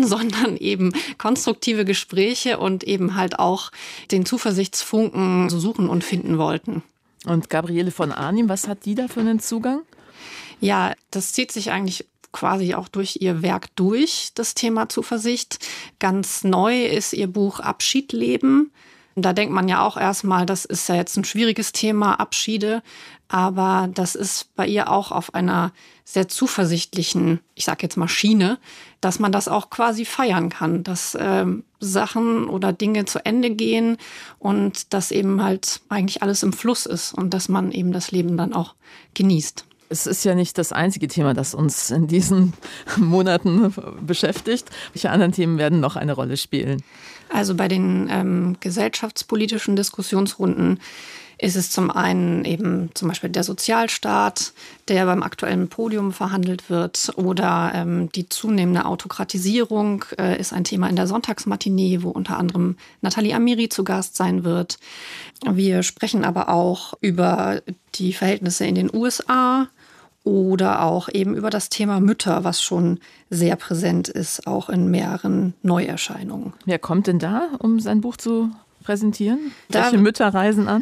sondern eben konstruktive Gespräche und eben halt auch den Zuversichtsfunken so suchen und finden wollten. Und Gabriele von Arnim, was hat die da für einen Zugang? Ja, das zieht sich eigentlich quasi auch durch ihr Werk durch, das Thema Zuversicht. Ganz neu ist ihr Buch Abschied leben. Da denkt man ja auch erstmal, das ist ja jetzt ein schwieriges Thema, Abschiede. Aber das ist bei ihr auch auf einer sehr zuversichtlichen, ich sage jetzt mal Schiene, dass man das auch quasi feiern kann, dass Sachen oder Dinge zu Ende gehen und dass eben halt eigentlich alles im Fluss ist und dass man eben das Leben dann auch genießt. Es ist ja nicht das einzige Thema, das uns in diesen Monaten beschäftigt. Welche anderen Themen werden noch eine Rolle spielen? Also bei den gesellschaftspolitischen Diskussionsrunden ist es zum einen eben zum Beispiel der Sozialstaat, der beim aktuellen Podium verhandelt wird, oder die zunehmende Autokratisierung ist ein Thema in der Sonntagsmatinee, wo unter anderem Nathalie Amiri zu Gast sein wird. Wir sprechen aber auch über die Verhältnisse in den USA oder auch eben über das Thema Mütter, was schon sehr präsent ist, auch in mehreren Neuerscheinungen. Wer kommt denn da, um sein Buch zu präsentieren? Welche Mütter reisen an?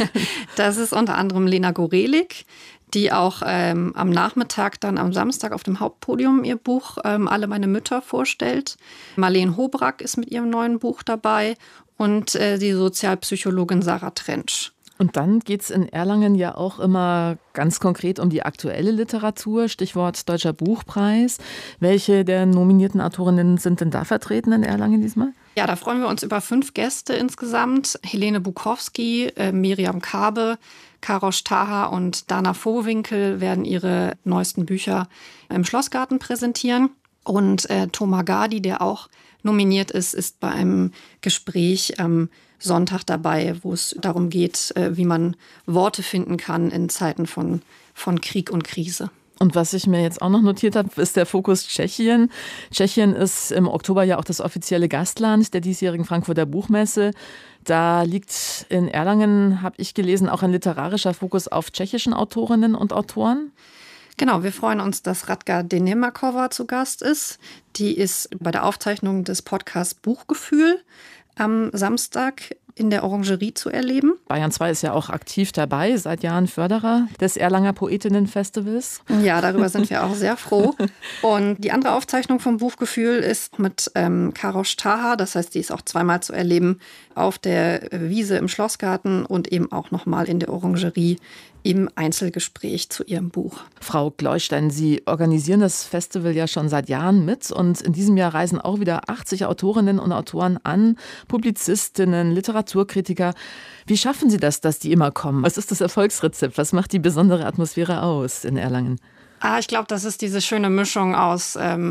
Das ist unter anderem Lena Gorelik, die auch am Nachmittag, dann am Samstag auf dem Hauptpodium ihr Buch Alle meine Mütter vorstellt. Marleen Hobrack ist mit ihrem neuen Buch dabei und die Sozialpsychologin Sarah Trensch. Und dann geht es in Erlangen ja auch immer ganz konkret um die aktuelle Literatur, Stichwort Deutscher Buchpreis. Welche der nominierten Autorinnen sind denn da vertreten in Erlangen diesmal? Ja, da freuen wir uns über 5 Gäste insgesamt. Helene Bukowski, Miriam Kabe, Karosh Taha und Dana Vohwinkel werden ihre neuesten Bücher im Schlossgarten präsentieren. Und Thomas Gadi, der auch nominiert ist, ist bei einem Gespräch am Sonntag dabei, wo es darum geht, wie man Worte finden kann in Zeiten von Krieg und Krise. Und was ich mir jetzt auch noch notiert habe, ist der Fokus Tschechien. Tschechien ist im Oktober ja auch das offizielle Gastland der diesjährigen Frankfurter Buchmesse. Da liegt in Erlangen, habe ich gelesen, auch ein literarischer Fokus auf tschechischen Autorinnen und Autoren. Genau, wir freuen uns, dass Radka Denemakova zu Gast ist. Die ist bei der Aufzeichnung des Podcasts Buchgefühl am Samstag in der Orangerie zu erleben. Bayern 2 ist ja auch aktiv dabei, seit Jahren Förderer des Erlanger Poetinnenfestivals. Ja, darüber sind wir auch sehr froh. Und die andere Aufzeichnung vom Buchgefühl ist mit Karosh Taha, das heißt, die ist auch zweimal zu erleben auf der Wiese im Schlossgarten und eben auch nochmal in der Orangerie im Einzelgespräch zu ihrem Buch. Frau Gleustein, Sie organisieren das Festival ja schon seit Jahren mit und in diesem Jahr reisen auch wieder 80 Autorinnen und Autoren an, Publizistinnen, Literaturkritiker. Wie schaffen Sie das, dass die immer kommen? Was ist das Erfolgsrezept? Was macht die besondere Atmosphäre aus in Erlangen? Ich glaube, das ist diese schöne Mischung aus,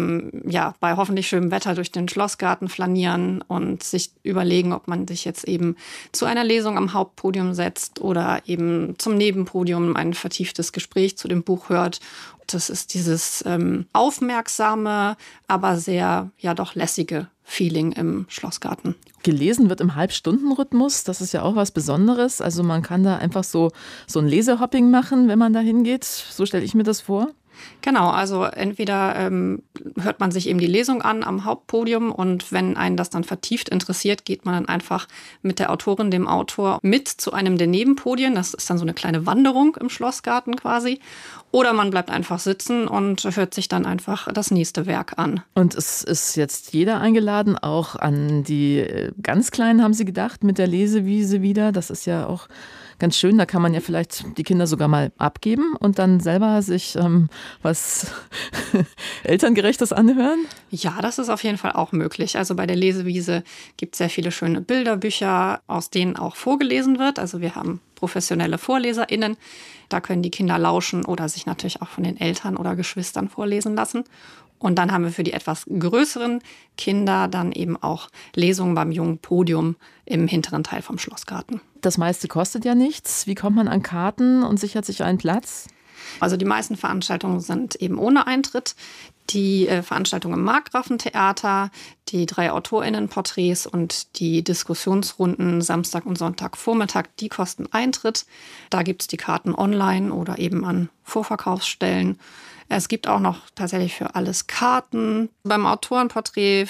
bei hoffentlich schönem Wetter durch den Schlossgarten flanieren und sich überlegen, ob man sich jetzt eben zu einer Lesung am Hauptpodium setzt oder eben zum Nebenpodium ein vertieftes Gespräch zu dem Buch hört. Das ist dieses aufmerksame, aber sehr, doch lässige Feeling im Schlossgarten. Gelesen wird im Halbstundenrhythmus, das ist ja auch was Besonderes. Also man kann da einfach so ein Lesehopping machen, wenn man da hingeht. So stelle ich mir das vor. Genau, also entweder hört man sich eben die Lesung an am Hauptpodium und wenn einen das dann vertieft interessiert, geht man dann einfach mit der Autorin, dem Autor mit zu einem der Nebenpodien. Das ist dann so eine kleine Wanderung im Schlossgarten quasi. Oder man bleibt einfach sitzen und hört sich dann einfach das nächste Werk an. Und es ist jetzt jeder eingeladen, auch an die ganz Kleinen haben Sie gedacht, mit der Lesewiese wieder. Das ist ja auch ganz schön, da kann man ja vielleicht die Kinder sogar mal abgeben und dann selber sich was Elterngerechtes anhören? Ja, das ist auf jeden Fall auch möglich. Also bei der Lesewiese gibt es sehr viele schöne Bilderbücher, aus denen auch vorgelesen wird. Also wir haben professionelle VorleserInnen. Da können die Kinder lauschen oder sich natürlich auch von den Eltern oder Geschwistern vorlesen lassen. Und dann haben wir für die etwas größeren Kinder dann eben auch Lesungen beim jungen Podium im hinteren Teil vom Schlossgarten. Das meiste kostet ja nichts. Wie kommt man an Karten und sichert sich einen Platz? Also die meisten Veranstaltungen sind eben ohne Eintritt. Die Veranstaltung im Markgrafentheater, die 3 AutorInnenporträts und die Diskussionsrunden Samstag und Sonntagvormittag, die kosten Eintritt. Da gibt es die Karten online oder eben an Vorverkaufsstellen. Es gibt auch noch tatsächlich für alles Karten. Beim Autorenporträt